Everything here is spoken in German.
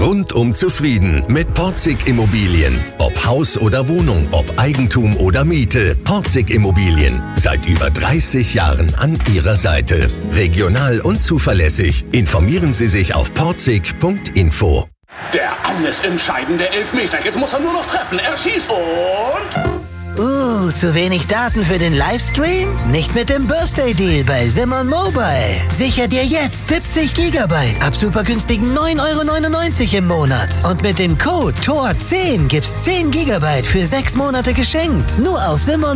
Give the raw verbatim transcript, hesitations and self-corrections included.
Rundum zufrieden mit Porzig Immobilien. Ob Haus oder Wohnung, ob Eigentum oder Miete. Porzig Immobilien. Seit über dreißig Jahren an Ihrer Seite. Regional und zuverlässig. Informieren Sie sich auf porzig punkt info. Der alles entscheidende Elfmeter. Jetzt muss er nur noch treffen. Er schießt und... Uh, zu wenig Daten für den Livestream? Nicht mit dem Birthday Deal bei Simon Mobile. Sicher dir jetzt siebzig Gigabyte ab super günstigen neun Euro neunundneunzig im Monat. Und mit dem Code T O R zehn gibt's zehn Gigabyte für sechs Monate geschenkt. Nur auf Simon